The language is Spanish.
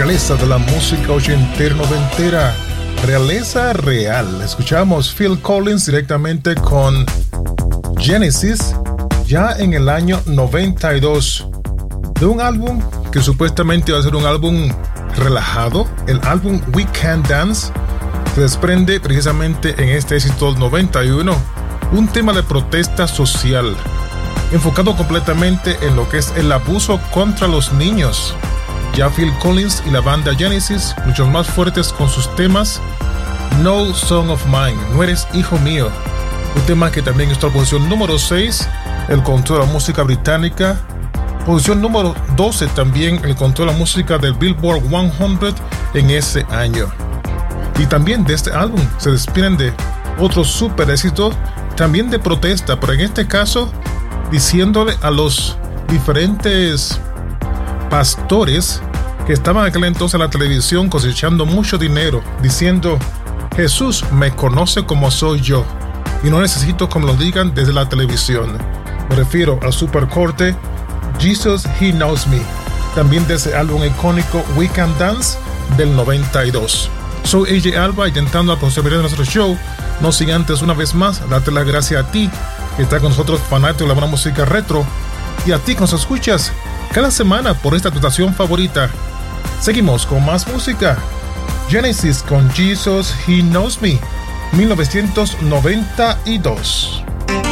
realeza de la música ochentera noventera, realeza real. Escuchamos Phil Collins directamente con Genesis, ya en el año 92, de un álbum que supuestamente va a ser un álbum relajado. El álbum We Can Dance se desprende precisamente en este éxito del 91, un tema de protesta social, enfocado completamente en lo que es el abuso contra los niños. Ya Phil Collins y la banda Genesis, muchos más fuertes con sus temas. No Son of Mine, no eres hijo mío, un tema que también está en posición número 6, el control de la música británica. Posición número 12 también, el control de la música del Billboard 100 en ese año. Y también de este álbum se desprende otro super éxito, también de protesta, pero en este caso diciéndole a los diferentes pastores que estaban aquel entonces en la televisión cosechando mucho dinero, diciendo: Jesús me conoce como soy yo y no necesito que me lo digan desde la televisión. Me refiero al supercorte Jesus He Knows Me, también de ese álbum icónico We Can Dance del 92. Soy AJ Alba, intentando a de nuestro show, no sin antes una vez más darte las gracias a ti que está con nosotros, fanático de la buena música retro, y a ti que nos escuchas cada semana por esta tu estación favorita. Seguimos con más música. Genesis con Jesus He Knows Me, 1992.